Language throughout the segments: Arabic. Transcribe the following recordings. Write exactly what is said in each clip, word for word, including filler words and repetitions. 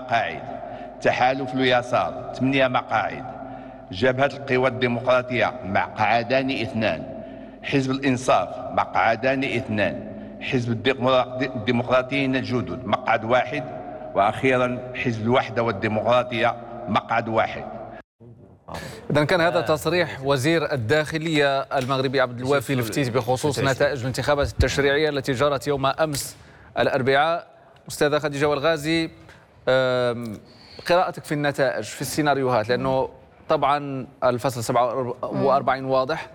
مقاعد، تحالف اليسار ثمانية مقاعد، جبهة القوى الديمقراطية مقعدان اثنان، حزب الإنصاف مقعدان اثنان، حزب الديمقراطيين الجدد مقعد واحد، وأخيرا حزب الوحدة والديمقراطية مقعد واحد. إذن كان هذا تصريح وزير الداخلية المغربي عبد الوافي الفتيت بخصوص نتائج الانتخابات التشريعية التي جرت يوم أمس الأربعاء. أستاذة خديجة والغازي، قراءتك في النتائج في السيناريوهات، لأنه طبعا الفصل سبعة وأربعين واضح،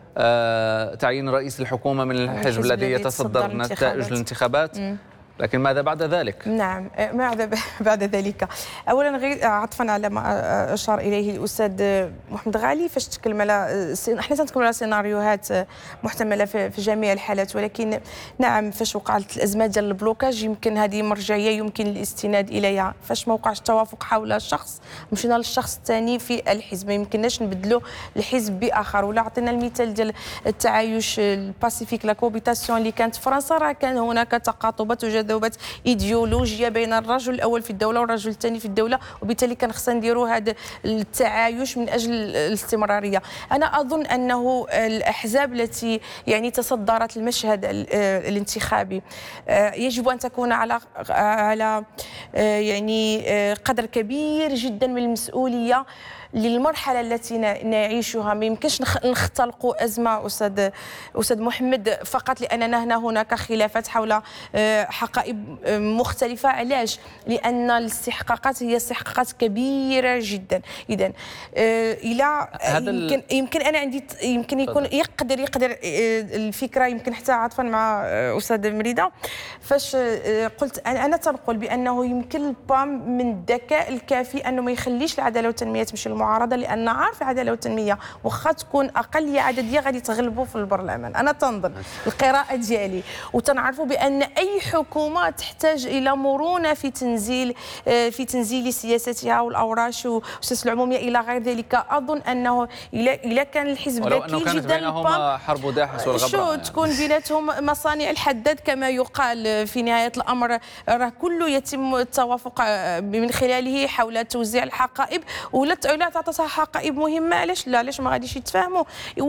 تعيين رئيس الحكومة من الحزب الذي يتصدر نتائج الانتخابات، لكن ماذا بعد ذلك؟ نعم، ماذا بعد ذلك؟ اولا غير عطفا على ما اشار اليه الاستاذ محمد غالي، فاش تكلم على احنا تنتكلموا على سيناريوهات محتمله في جميع الحالات، ولكن نعم فاش وقعت الازمه ديال البلوكاج يمكن هذه مرجعيه يمكن الاستناد اليها. فاش ما وقعش التوافق حول الشخص مشينا للشخص الثاني في الحزب، ما يمكنناش نبدلوا الحزب باخر. ولا عطينا المثال ديال التعايش الباسيفيك لا كوبيتاسيون اللي كانت في فرنسا، راه كان هناك تقاطبات ذوبات ايديولوجيه بين الرجل الاول في الدوله والرجل الثاني في الدوله، وبالتالي كان خصنا نديروا هذا التعايش من اجل الاستمراريه. انا اظن انه الاحزاب التي يعني تصدرت المشهد الانتخابي يجب ان تكون على على يعني قدر كبير جدا من المسؤوليه للمرحله التي نعيشها. ما يمكنش نختلقوا ازمه استاذ استاذ محمد فقط لاننا هنا هناك خلافات حول حقائب مختلفه. علاش؟ لان الاستحقاقات هي استحقاقات كبيره جدا. اذا الى يمكن يمكن انا عندي يمكن يكون يقدر يقدر الفكره يمكن حتى عاطفا مع استاذ مريده فاش قلت انا تنقول بانه يمكن البام من الذكاء الكافي انه ما يخليش العداله والتنميه تمشي المعارضه، لان عارف العداله والتنميه واخا تكون اقليه عدديه غادي تغلبوا في البرلمان. انا تنظن القراءه ديالي وتنعرفوا بان اي حكومه تحتاج الى مرونه في تنزيل في تنزيل سياستها والاوراش والسياسه العموميه الى غير ذلك. اظن انه الى الى كان الحزب ذكي جدا بينهما حرب داحس والغبراء، شو تكون بيناتهم مصانع الحداد كما يقال في نهايه الامر، راه كله يتم التوافق من خلاله حول توزيع الحقائب، ولا تعطى حقائب مهمه. علاش لا؟ علاش ما غاديش يتفاهموا؟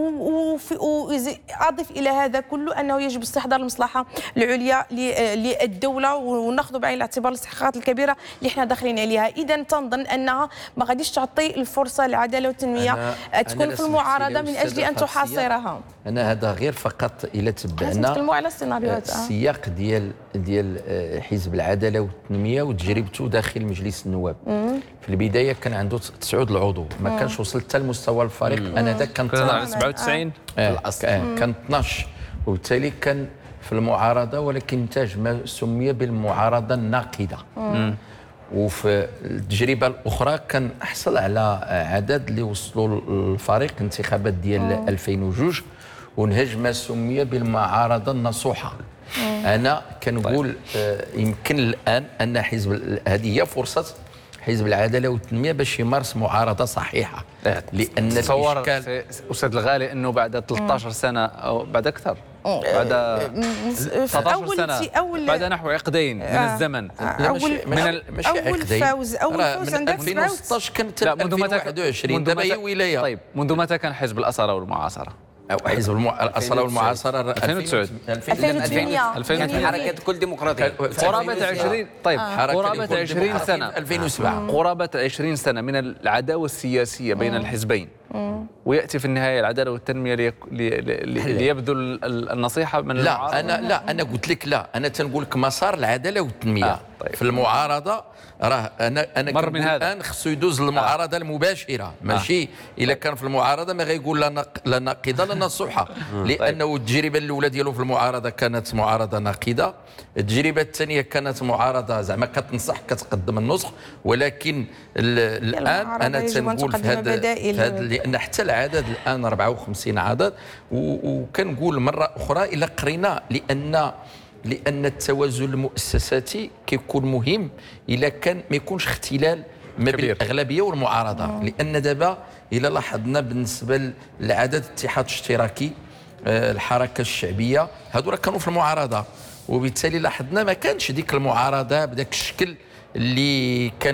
واضف الى هذا كله انه يجب استحضار المصلحه العليا للدوله وناخذ بعين الاعتبار الاستحقاقات الكبيره اللي احنا داخلين عليها. اذا تنظن انها ما غاديش تعطي الفرصه للعداله والتنميه تكون في المعارضه من اجل ان تحاصرها. انا هذا غير فقط الى تبعنا نتكلموا على السيناريوهات السياق ديال ديال حزب العداله والتنميه وتجربته داخل مجلس النواب. مم. في البدايه كان عنده تسعود العضو، ما كانش وصل حتى لمستوى الفريق. مم. انا ذاك كان سبعة وتسعين آه. في الاصل آه. كان اثناش، وبالتالي كان في المعارضه ولكن انتاج ما سمي بالمعارضه الناقده. مم. وفي التجربه الاخرى كان حصل على عدد اللي وصلوا الفريق انتخابات ديال مم. ألفين وجوج ونهج ما سمي بالمعارضه النصوحه. مم. انا كنقول آه يمكن الان ان حزب هذه هي فرصه حزب العداله والتنميه باش يمارس معارضه صحيحه، لان تصور استاذ الغالي انه بعد ثلاثة عشر سنه او بعد اكثر بعد ثلاثة عشر سنه أول بعد نحو عقدين من الزمن اول من اول فوز اول فوز عندك ألفين وستطاش كانت ألفين وواحد وعشرين دابا هي ولايه. طيب منذ متى كان حزب الاصاله والمعاصره؟ أو حزب المع... الأصالة والمعاصرة ألفين وتسعة ألفين وثمانية ألفين حركة كل ديمقراطية قرابة عشرين طيب قرابة عشرين سنة ألفين وسبعة قرابة عشرين سنة من العداوة السياسية بين الحزبين، ويأتي في النهاية العدالة والتنمية لي... لي... لي... ليبذل النصيحة من لا المعارضة. أنا لا أنا قلت لك لا أنا تنقول لك مسار العدالة والتنمية آه. طيب. في المعارضة راه انا انا مر من هذا الان خصو يدوز للمعارضه آه. المباشره، ماشي آه. الا كان في المعارضه ما غيقول لا نق... لا ناقده لا نصوحه، لانه التجربه الاولى ديالو في المعارضه كانت معارضه ناقده، التجربه الثانيه كانت معارضه زعما كتنصح كتقدم النصح، ولكن الان انا تنقول في هذا لان حتى العدد الان أربعة وخمسين عدد، وكنقول مره اخرى الى قرينا لان لأن التوازن المؤسساتي كيكون مهم إلا كان ما يكونش اختلال ما بين الأغلبية والمعارضة. مم. لأن دابا إلا لاحظنا بالنسبة للعدد الاتحاد الاشتراكي الحركة الشعبية هادو راه كانوا في المعارضة، وبالتالي لاحظنا ما كانش ديك المعارضة بداك الشكل اللي كان